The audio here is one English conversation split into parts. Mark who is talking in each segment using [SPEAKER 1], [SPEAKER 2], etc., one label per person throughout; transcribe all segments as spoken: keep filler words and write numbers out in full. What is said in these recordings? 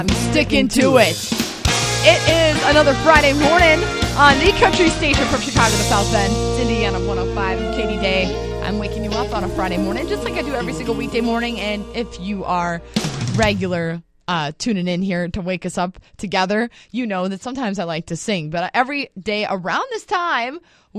[SPEAKER 1] I'm sticking to it. It is another Friday morning on the country station from Chicago to South Bend. It's Indiana one oh five. I'm Katie Day. I'm waking you up on a Friday morning, just like I do every single weekday morning. And if you are regular uh, tuning in here to wake us up together, you know that sometimes I like to sing. But every day around this time,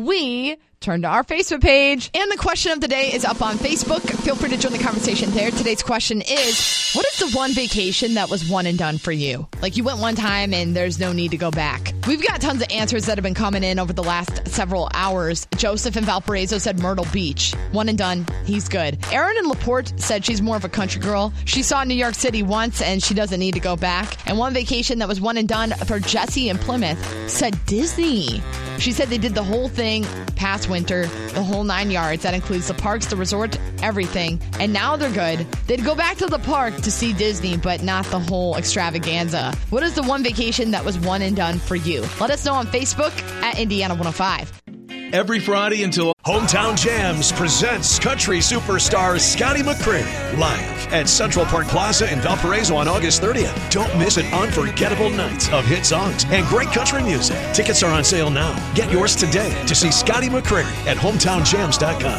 [SPEAKER 1] we turn to our Facebook page. And the question of the day is up on Facebook. Feel free to join the conversation there. Today's question is, what is the one vacation that was one and done for you? Like you went one time and there's no need to go back. We've got tons of answers that have been coming in over the last several hours. Joseph in Valparaiso said Myrtle Beach. One and done. He's good. Erin in LaPorte said she's more of a country girl. She saw New York City once and she doesn't need to go back. And one vacation that was one and done for Jesse in Plymouth said Disney. She said they did the whole thing past winter, the whole nine yards. That includes the parks, the resort, everything. And now they're good. They'd go back to the park to see Disney, but not the whole extravaganza. What is the one vacation that was one and done for you? Let us know on Facebook at Indiana one oh five.
[SPEAKER 2] Every Friday until
[SPEAKER 3] Hometown Jams presents country superstar Scotty McCreery live at Central Park Plaza in Valparaiso on August thirtieth. Don't miss an unforgettable night of hit songs and great country music. Tickets are on sale now. Get yours today to see Scotty McCreery at hometown jams dot com.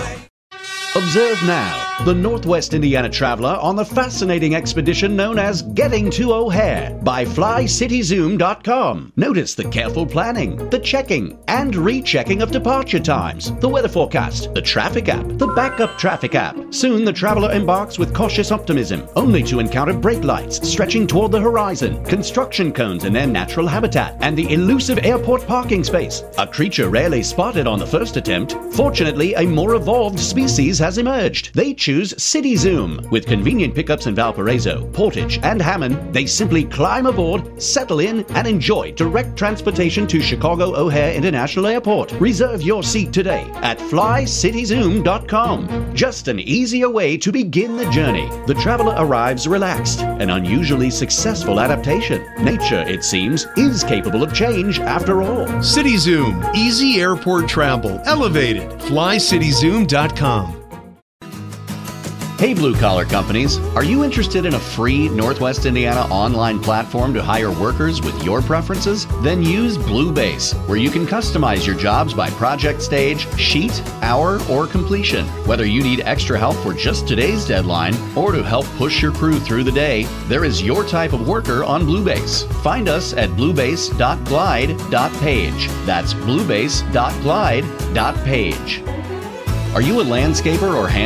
[SPEAKER 4] Observe now the Northwest Indiana traveler on the fascinating expedition known as Getting to O'Hare by fly city zoom dot com. Notice the careful planning, the checking and rechecking of departure times, the weather forecast, the traffic app, the backup traffic app. Soon the traveler embarks with cautious optimism, only to encounter brake lights stretching toward the horizon, construction cones in their natural habitat, and the elusive airport parking space, a creature rarely spotted on the first attempt. Fortunately, a more evolved species has emerged. They choose City Zoom. With convenient pickups in Valparaiso, Portage, and Hammond, they simply climb aboard, settle in, and enjoy direct transportation to Chicago O'Hare International Airport. Reserve your seat today at fly city zoom dot com. Just an easier way to begin the journey. The traveler arrives relaxed, an unusually successful adaptation. Nature, it seems, is capable of change after all.
[SPEAKER 2] City Zoom, easy airport travel, elevated. fly city zoom dot com.
[SPEAKER 4] Hey, blue-collar companies, are you interested in a free Northwest Indiana online platform to hire workers with your preferences? Then use Bluebase, where you can customize your jobs by project stage, sheet, hour, or completion. Whether you need extra help for just today's deadline or to help push your crew through the day, there is your type of worker on Bluebase. Find us at bluebase dot glide dot page. That's bluebase dot glide dot page. Are you a landscaper or hand